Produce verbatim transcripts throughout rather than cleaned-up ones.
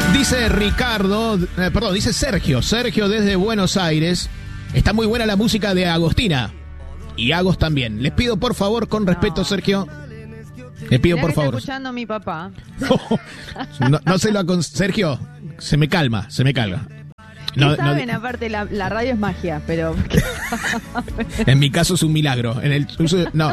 Dice Ricardo, eh, perdón, dice Sergio, Sergio desde Buenos Aires. Está muy buena la música de Agostina. Y Agos también. Les pido por favor, con respeto, no. Sergio. Les pido Mirá por que favor. Está escuchando a mi papá. no, no se lo acon... Sergio, se me calma, se me calma. No, saben, no... aparte la, la radio es magia, pero... En mi caso es un milagro. En el no.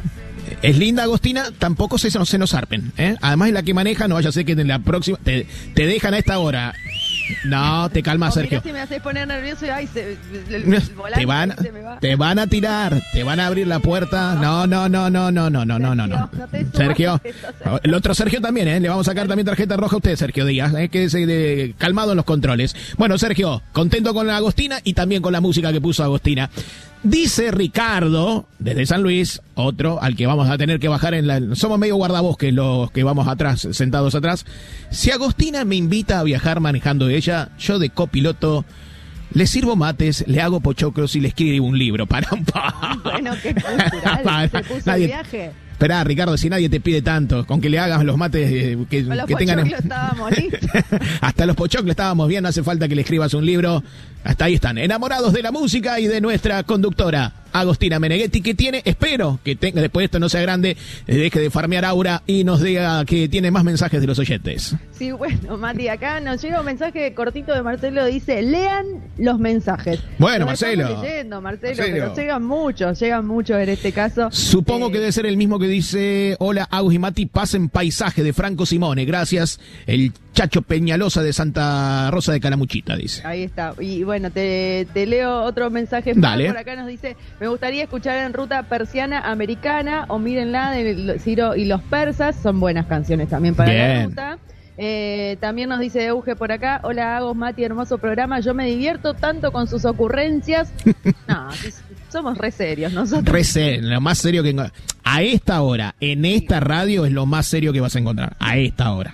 Es linda Agostina, tampoco se, se nos zarpen, ¿eh? Además es la que maneja, no vaya a ser que en la próxima te, te dejan a esta hora. No, te calma, Sergio. Mirá si me haces poner nervioso y ay, se, el, el te van, se me va. Te van a tirar, te van a abrir la puerta. No, no, no, no, no, no, no, no, no, no. Sergio, el otro Sergio también, ¿eh? Le vamos a sacar también tarjeta roja a usted, Sergio Díaz, ¿eh? Quédese de, calmado en los controles. Bueno, Sergio, contento con la Agostina y también con la música que puso Agostina. Dice Ricardo, desde San Luis, otro al que vamos a tener que bajar en la... Somos medio guardabosques los que vamos atrás, sentados atrás. Si Agostina me invita a viajar manejando ella, yo de copiloto le sirvo mates, le hago pochoclos y le escribo un libro para un pa. Bueno, qué cultural, para, se puso nadie... el viaje. Esperá, Ricardo, si nadie te pide tanto, con que le hagas los mates eh, que, los que tengan... estábamos listos. Hasta los pochoclos estábamos bien, no hace falta que le escribas un libro. Hasta ahí están, enamorados de la música y de nuestra conductora, Agostina Meneghetti, que tiene, espero que tenga, después de esto no sea grande, eh, deje de farmear aura y nos diga que tiene más mensajes de los oyentes. Sí, bueno, Mati, acá nos llega un mensaje cortito de Marcelo, dice, lean los mensajes. Bueno, nos Marcelo. Estamos leyendo, Marcelo, Marcelo. pero llegan muchos, llegan muchos en este caso. Supongo eh, que debe ser el mismo que dice, hola, Agus y Mati, pasen paisaje de Franco Simone, gracias, el Chacho Peñalosa de Santa Rosa de Calamuchita, dice. Ahí está, y bueno, te, te leo otro mensaje. Dale. Por acá nos dice, me gustaría escuchar en Ruta Persiana Americana o Mírenla de Ciro y los Persas, son buenas canciones también para Bien. la ruta. Eh, también nos dice Euge por acá, hola Agos, Mati, hermoso programa, yo me divierto tanto con sus ocurrencias. No, somos re serios nosotros. Re serio, lo más serio que... A esta hora, en esta radio es lo más serio que vas a encontrar, a esta hora.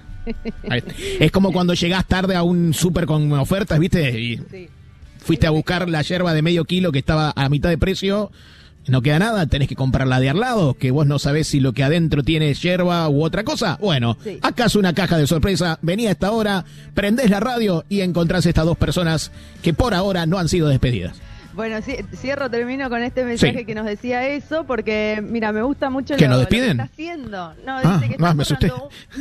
Es como cuando llegás tarde a un súper con ofertas, ¿viste? Y sí. Fuiste a buscar la yerba de medio kilo que estaba a mitad de precio, no queda nada, tenés que comprarla de al lado, que vos no sabés si lo que adentro tiene yerba u otra cosa. Bueno, sí. Acá es una caja de sorpresa, vení a esta hora, prendés la radio y encontrás estas dos personas que por ahora no han sido despedidas. Bueno, sí, cierro, termino con este mensaje sí. que nos decía eso, porque, mira, me gusta mucho ¿Que lo, nos lo despiden? que está haciendo. No, dice ah, que está no, me asusté. Un... No.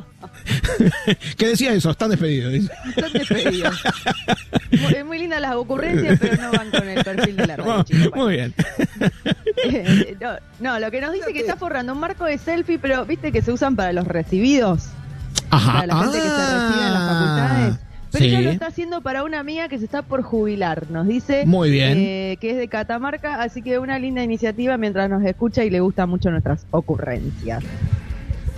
¿Qué decía eso? Están despedidos. Están despedidos. Muy, es muy linda las ocurrencias, pero no van con el perfil de la radio. Chico, bueno. Muy bien. Eh, no, no, lo que nos dice que está forrando un marco de selfie, pero viste que se usan para los recibidos. Ajá. Para la gente ah, que se recibe en las facultades. Pero sí. ella lo está haciendo para una amiga que se está por jubilar, nos dice. Muy bien. Eh, que es de Catamarca, así que una linda iniciativa mientras nos escucha y le gustan mucho nuestras ocurrencias.